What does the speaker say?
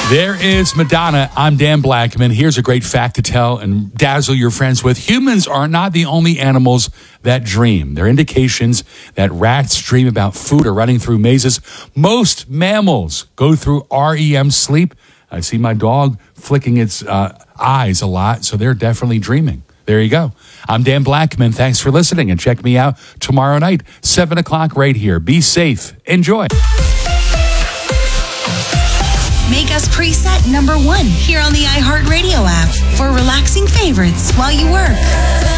There is Madonna. I'm Dan Blackman. Here's a great fact to tell and dazzle your friends with. Humans are not the only animals that dream. There are indications that rats dream about food or running through mazes. Most mammals go through REM sleep. I see my dog flicking its eyes a lot, so they're definitely dreaming. There you go. I'm Dan Blackman. Thanks for listening, and check me out tomorrow night, 7 o'clock right here. Be safe. Enjoy. Make us preset number 1 here on the iHeartRadio app for relaxing favorites while you work.